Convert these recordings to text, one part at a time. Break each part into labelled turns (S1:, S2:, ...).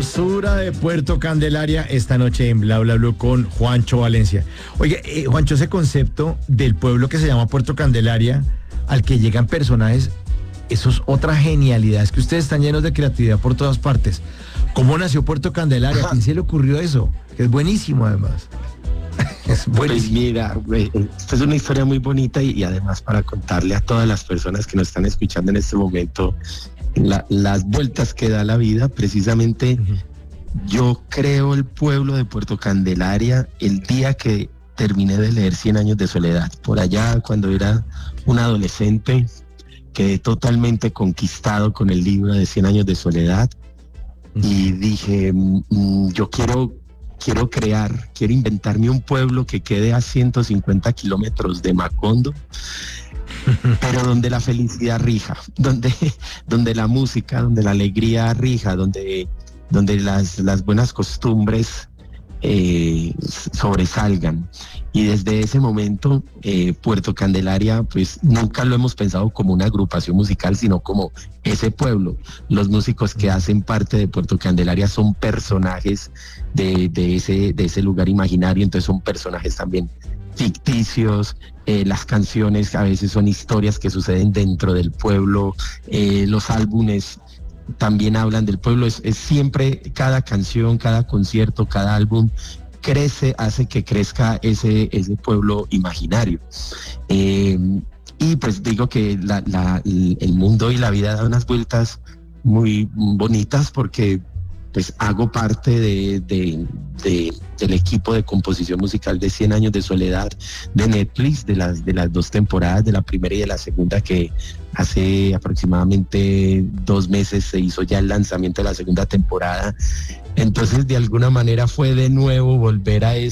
S1: Sura de Puerto Candelaria esta noche en Bla Bla Blue con Juancho Valencia. Oye, Juancho, ese concepto del pueblo que se llama Puerto Candelaria, al que llegan personajes, eso es otra genialidad. Es que ustedes están llenos de creatividad por todas partes. ¿Cómo nació Puerto Candelaria? ¿A quién se le ocurrió eso? Que es buenísimo, además. Es buenísimo.
S2: Pues mira, esta es una historia muy bonita y además para contarle a todas las personas que nos están escuchando en este momento las vueltas que da la vida. Precisamente yo creo el pueblo de Puerto Candelaria el día que terminé de leer 100 años de soledad. Por allá, cuando era un adolescente, quedé totalmente conquistado con el libro de 100 años de soledad y dije, yo quiero inventarme un pueblo que quede a 150 kilómetros de Macondo, pero donde la felicidad rija, donde la música, donde la alegría rija, donde las buenas costumbres sobresalgan. Y desde ese momento Puerto Candelaria, pues nunca lo hemos pensado como una agrupación musical, sino como ese pueblo. Los músicos que hacen parte de Puerto Candelaria son personajes de ese lugar imaginario, entonces son personajes también ficticios. Las canciones a veces son historias que suceden dentro del pueblo. Los álbumes también hablan del pueblo. Es siempre, cada canción, cada concierto, cada álbum hace que crezca ese pueblo imaginario. Y pues digo que el mundo y la vida da unas vueltas muy bonitas porque pues hago parte del equipo de composición musical de 100 años de soledad de Netflix, de las 2 temporadas, de la primera y de la segunda, que hace aproximadamente 2 meses se hizo ya el lanzamiento de la segunda temporada. Entonces de alguna manera fue de nuevo volver a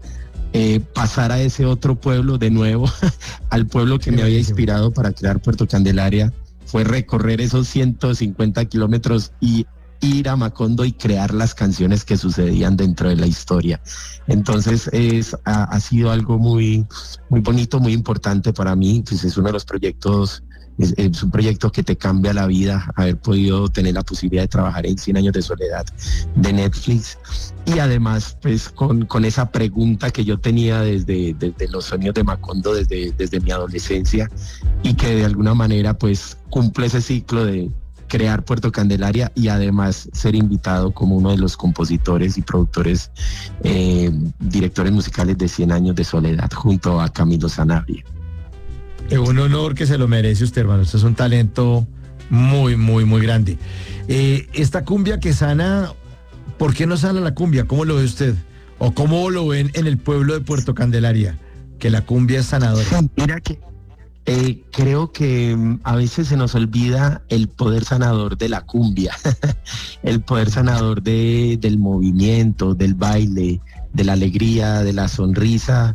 S2: pasar a ese otro pueblo de nuevo, al pueblo que me había inspirado para crear Puerto Candelaria. Fue recorrer esos 150 kilómetros y ir a Macondo y crear las canciones que sucedían dentro de la historia. Entonces ha sido algo muy, muy bonito, muy importante para mí. Pues es uno de los proyectos, es un proyecto que te cambia la vida, haber podido tener la posibilidad de trabajar en 100 años de soledad de Netflix. Y además, pues con esa pregunta que yo tenía desde los sonidos de Macondo, desde mi adolescencia, y que de alguna manera pues cumple ese ciclo de crear Puerto Candelaria y además ser invitado como uno de los compositores y productores, directores musicales de 100 años de soledad junto a Camilo Sanabria.
S1: Es un honor, que se lo merece usted, hermano. Usted es un talento muy, muy, muy grande. Esta cumbia que sana, ¿por qué no sana la cumbia? ¿Cómo lo ve usted? ¿O cómo lo ven en el pueblo de Puerto Candelaria? Que la cumbia es sanadora.
S2: Mira que creo que a veces se nos olvida el poder sanador de la cumbia, el poder sanador del movimiento, del baile, de la alegría, de la sonrisa.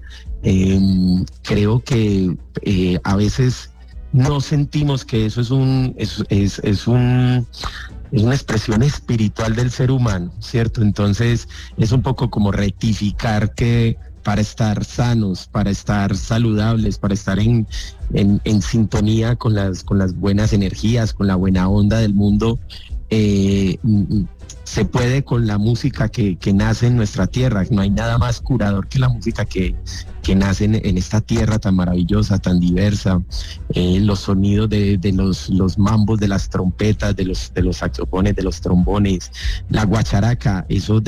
S2: Creo que a veces no sentimos que eso es una expresión espiritual del ser humano, ¿cierto? Entonces es un poco como rectificar que para estar sanos, para estar saludables, para estar en sintonía con las buenas energías, con la buena onda del mundo, se puede con la música que nace en nuestra tierra. No hay nada más curador que la música que nace en esta tierra tan maravillosa, tan diversa. Los sonidos de los mambos, de las trompetas, de los saxofones, de los trombones, la guacharaca, eso